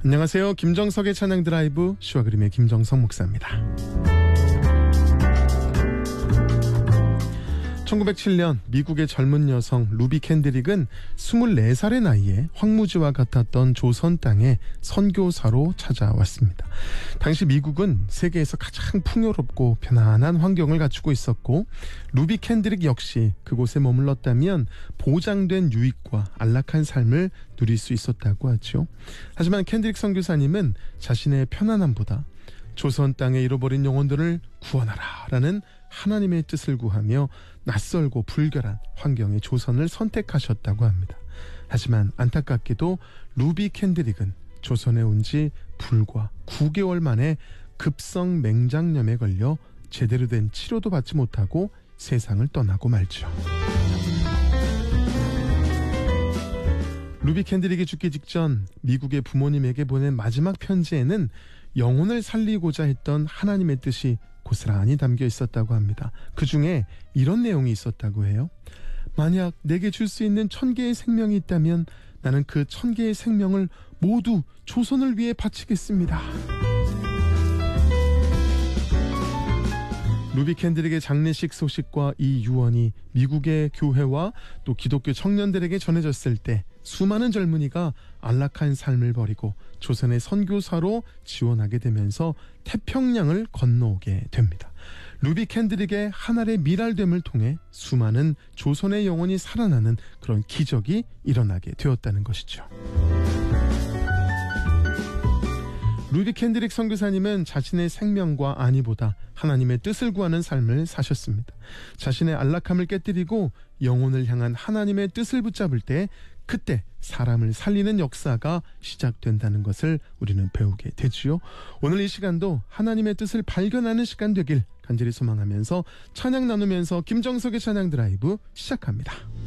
안녕하세요. 김정석의 찬양 드라이브, 시와 그림의 김정석 목사입니다. 1907년 미국의 젊은 여성 루비 캔드릭은 24살의 나이에 황무지와 같았던 조선 땅에 선교사로 찾아왔습니다. 당시 미국은 세계에서 가장 풍요롭고 편안한 환경을 갖추고 있었고, 루비 캔드릭 역시 그곳에 머물렀다면 보장된 유익과 안락한 삶을 누릴 수 있었다고 하죠. 하지만 캔드릭 선교사님은 자신의 편안함보다 조선 땅에 잃어버린 영혼들을 구원하라 라는 하나님의 뜻을 구하며 낯설고 불결한 환경의 조선을 선택하셨다고 합니다. 하지만 안타깝게도 루비 캔드릭은 조선에 온 지 불과 9개월 만에 급성 맹장염에 걸려 제대로 된 치료도 받지 못하고 세상을 떠나고 말죠. 루비 캔드릭이 죽기 직전 미국의 부모님에게 보낸 마지막 편지에는 영혼을 살리고자 했던 하나님의 뜻이 고스란히 담겨 있었다고 합니다. 그 중에 이런 내용이 있었다고 해요. 만약 내게 줄 수 있는 1000개의 생명이 있다면 나는 그 1000개의 생명을 모두 조선을 위해 바치겠습니다. 루비 캔드릭의 장례식 소식과 이 유언이 미국의 교회와 또 기독교 청년들에게 전해졌을 때 수많은 젊은이가 안락한 삶을 버리고 조선의 선교사로 지원하게 되면서 태평양을 건너오게 됩니다. 루비 캔드릭의 하늘의 미랄됨을 통해 수많은 조선의 영혼이 살아나는 그런 기적이 일어나게 되었다는 것이죠. 루비 캔드릭 선교사님은 자신의 생명과 안위보다 하나님의 뜻을 구하는 삶을 사셨습니다. 자신의 안락함을 깨뜨리고 영혼을 향한 하나님의 뜻을 붙잡을 때 그때 사람을 살리는 역사가 시작된다는 것을 우리는 배우게 되지요. 오늘 이 시간도 하나님의 뜻을 발견하는 시간 되길 간절히 소망하면서 찬양 나누면서 김정석의 찬양 드라이브 시작합니다.